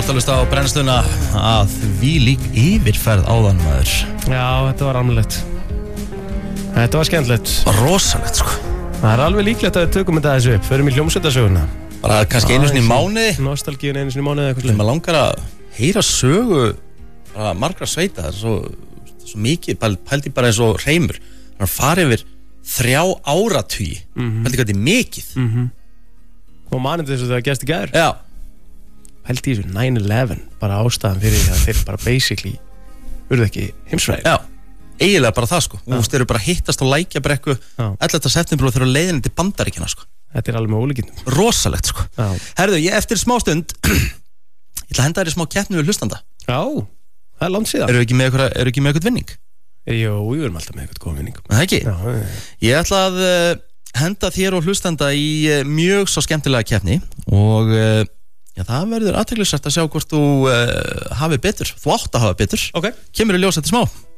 varst að hlusta á brennsluna að því lík yfirferð áðan maður. Já, þetta var almennilegt. Þetta var skemmtilegt. Rosalegt sko. Það er alveg líklegt að við tökum þetta þessu upp. Förum í hljómsveitasöguna. Bara kannski einu sinni í mánuði. Nostalgíun einu sinni í mánuði eitthvað. Maður langar að heyra sögu margra sveita. Það er svo mikið, pældi bara eins og Hreimur. Það er farið yfir 3 áratugi. Pældi hvað þetta er mikið. Og manið þessu þegar gerst í gær. Já. Pældi í þessu 9/11, bara ástæðan fyrir því að þeir bara basically urðu ekki heimsfræðir. Já, eiginlega bara það sko. Þú veist, þeir eru bara að hittast á Lækjabrekku 11. september og þeir eru á leiðinni til Bandaríkjanna sko. Þetta er alveg með ólíkindum. Rosalegt sko. Já. Herðu, ég eftir smá stund ég ætla að henda þér í smá keppni við hlustanda. Já, það er langt síðan. Eru ekki með eitthvað vinning? Jú, við erum alltaf með eitthvað góð vinning. Það ekki? Já. Ég ætla að henda þér og hlustanda í mjög svo skemmtilega keppni og já, það verður athyglisvert að sjá hvort þú hafi betur. Þú átt að hafa betur. Ok. Kemur í ljós eftir smá.